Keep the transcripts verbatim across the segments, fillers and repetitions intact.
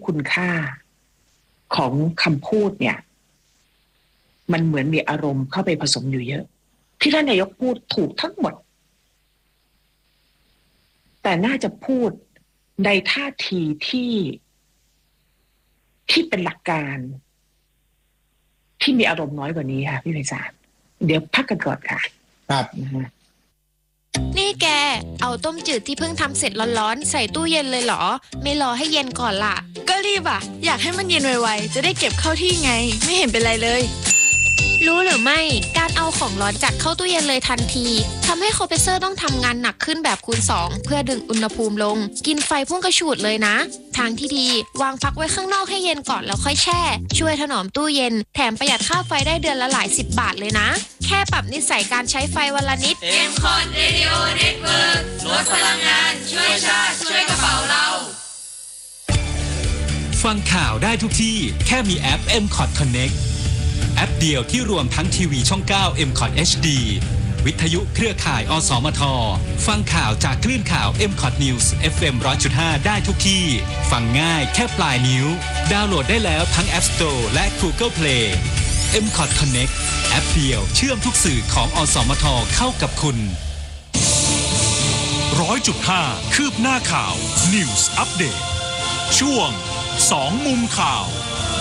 คุณค่าของคำพูดเนี่ยมันเหมือนมีอารมณ์เข้าไปผสมอยู่เยอะที่ท่านนายกพูดถูกทั้งหมดแต่น่าจะพูดในท่าทีที่ที่เป็นหลักการที่มีอารมณ์น้อยกว่านี้ค่ะพี่ไพศาลเดี๋ยวพักกันก่อนค่ะครับนี่แกเอาต้มจืดที่เพิ่งทำเสร็จร้อนๆใส่ตู้เย็นเลยเหรอไม่รอให้เย็นก่อนล่ะก็รีบอ่ะอยากให้มันเย็นไวๆจะได้เก็บเข้าที่ไงไม่เห็นเป็นไรเลยรู้หรือไม่การเอาของร้อนจัดเข้าตู้เย็นเลยทันทีทำให้คอมเพรสเซอร์ต้องทำงานหนักขึ้นแบบคูณสองเพื่อดึงอุณหภูมิลงกินไฟพุ่งกระฉูดเลยนะทางที่ดีวางพักไว้ข้างนอกให้เย็นก่อนแล้วค่อยแช่ช่วยถนอมตู้เย็นแถมประหยัดค่าไฟได้เดือนละหลายสิบบาทเลยนะแค่ปรับนิสัยการใช้ไฟวันละนิดเอ็ม คอท Radio Network ลดพลังงานช่วยชาติช่วยกระเป๋าเราฟังข่าวได้ทุกที่แค่มีแอป เอ็ม คอท Connectแอปเดียวที่รวมทั้งทีวีช่องเก้า เอ็ม คอท เอช ดี วิทยุเครือข่าย อสมท ฟังข่าวจากคลื่นข่าว เอ็ม คอท News เอฟ เอ็ม หนึ่งร้อยจุดห้า ได้ทุกที่ฟังง่ายแค่ปลายนิ้วดาวน์โหลดได้แล้วทั้ง App Store และ Google Play เอ็ม คอท Connect แอปเดียวเชื่อมทุกสื่อของอสมทเข้ากับคุณหนึ่งร้อยจุดห้า คืบหน้าข่าว News Update ช่วงสองมุมข่าว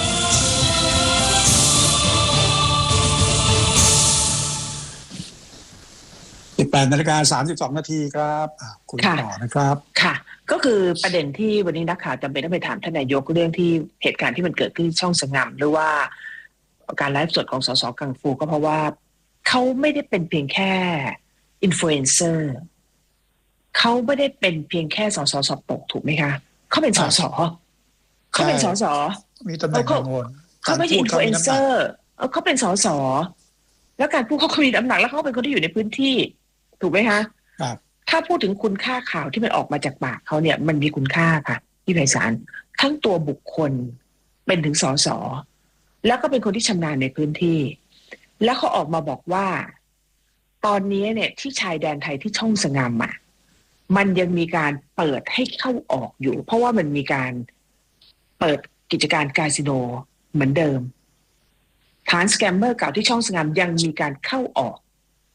สิบแปดนาฬิกาสามสิบสองนาทีครับคุณต่อนะครับค่ะก็คือประเด็นที่วันนี้นักข่าวจำเป็นต้องไปถามท่านนายกเรื่องที่เหตุการณ์ที่มันเกิดขึ้นช่องสงงหรือว่าการไลฟ์สดของสสกังฟูก็เพราะว่าเขาไม่ได้เป็นเพียงแค่อินฟลูเอนเซอร์เขาไม่ได้เป็นเพียงแค่สสสอบตกถูกไหมคะเขาเป็นสสเขาเป็นสสมีตำแหน่งเขาเขาไม่ใช่อินฟลูเอนเซอร์เขาเป็นสสแล้วการพูดเขาเขามีน้ำหนักแล้วเขาเป็นคนที่อยู่ในพื้นที่ถูกไหมคะครับถ้าพูดถึงคุณค่าข่าวที่มันออกมาจากปากเขาเนี่ยมันมีคุณค่าค่ะพี่ไพศาลทั้งตัวบุคคลเป็นถึงสสแล้วก็เป็นคนที่ชำนาญในพื้นที่แล้วเขาออกมาบอกว่าตอนนี้เนี่ยที่ชายแดนไทยที่ช่องสงามอ่ะมันยังมีการเปิดให้เข้าออกอยู่เพราะว่ามันมีการเปิดกิจการคาสิโนเหมือนเดิมฐานสแกมเมอร์เก่าที่ช่องสงามยังมีการเข้าออก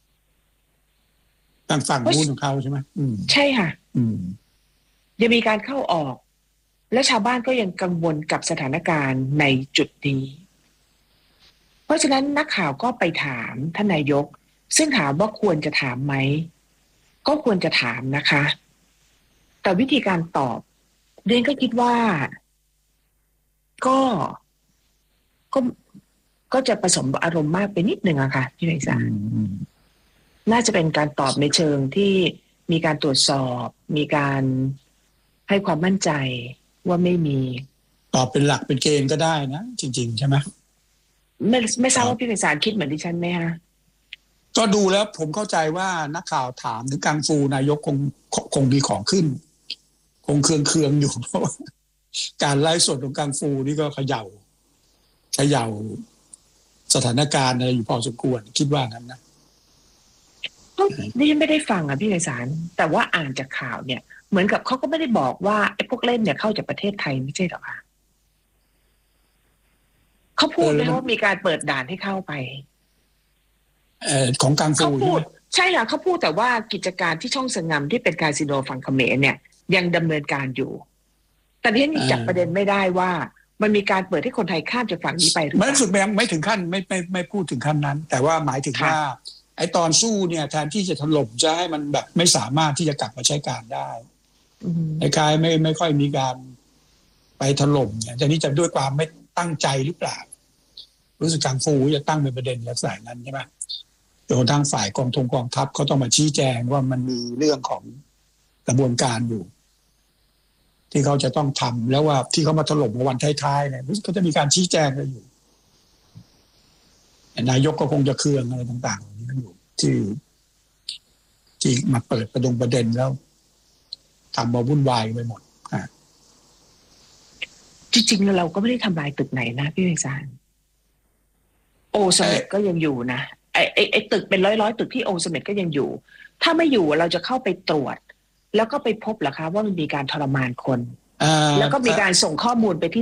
ทางฝั่งนู้นของเขาใช่ไหมใช่ค่ะอืมยังมีการเข้าออกและชาวบ้านก็ยังกังวลกับสถานการณ์ในจุดนี้เพราะฉะนั้นนักข่าวก็ไปถามท่านนายกซึ่งถามว่าควรจะถามไหมก็ควรจะถามนะคะแต่วิธีการตอบเรียนก็คิดว่าก็ก็ก็จะผสมอารมณ์มากไปนิดนึงอะค่ะพี่ไพศาลน่าจะเป็นการตอบในเชิงที่มีการตรวจสอบมีการให้ความมั่นใจว่าไม่มีตอบเป็นหลักเป็นเกณฑ์ก็ได้นะจริงๆใช่ไหมไม่ไม่ทราบว่าพี่ไพศาลคิดเหมือนดิฉันไหมฮะก็ดูแล้วผมเข้าใจว่านักข่าวถามถึงกังฟูนายกคงคงมีของขึ้นคงเคืองเคืองอยู่เพราะว่าการไลฟ์สดของกังฟูนี่ก็เขย่าเขย่าสถานการณ์อะไรอยู่พอสมควรคิดว่างั้นนะนี่ไม่ได้ฟังอ่ะพี่ไพศาลแต่ว่าอ่านจากข่าวเนี่ยเหมือนกับเขาก็ไม่ได้บอกว่าไอ้พวกเล่นเนี่ยเข้าจากประเทศไทยไม่ใช่หรอคะเขาพูดเลยว่ามีการเปิดด่านให้เข้าไปเอ่อของกังฟูเขาพูดใช่ค่ะเขาพูดแต่ว่ากิจการที่ช่องสงามที่เป็นคาสิโนฝั่งเขมรเนี่ยยังดำเนินการอยู่แต่ที่นี่จับประเด็นไม่ได้ว่ามันมีการเปิดให้คนไทยข้ามจากฝั่งนี้ไปหรือเปล่าไม่สุดแบงไม่ถึงขั้นไม่ไม่ไม่พูดถึงขั้นนั้นแต่ว่าหมายถึงว่าไอ้ตอนสู้เนี่ยแทนที่จะถล่มจะให้มันแบบไม่สามารถที่จะกลับมาใช้การได้ไอ้กายไม่ไม่ค่อยมีการไปถล่มเนี่ยแต่นี้จะด้วยความไม่ตั้งใจหรือเปล่ารู้สึกกังฟูจะตั้งเป็นประเด็นลักษณะนั้นใช่ไหมโดยทางฝ่ายกองทงกองทัพเขาต้องมาชี้แจงว่ามันมีเรื่องของกระบวนการอยู่ที่เขาจะต้องทำแล้วว่าที่เขามาถล่มในวันท้ายๆเนี่ยเขาจะมีการชี้แจงกันอยู่นายกก็คงจะเคืองอะไรต่างๆอย่างนี้กันอยู่ที่ที่มาเปิดประดงประเด็นแล้วทำมาวุ่นวายไปหมดอ่ะจริงๆแล้วเราก็ไม่ได้ทำลายตึกไหนนะพี่ไพศาลโอสเมดก็ยังอยู่นะไอ้ไอ้ไอ้ตึกเป็นร้อยๆตึกที่โอสเมดก็ยังอยู่ถ้าไม่อยู่เราจะเข้าไปตรวจแล้วก็ไปพบเหรอคะว่ามันมีการทรมานคนแล้วก็มีการส่งข้อมูลไปที่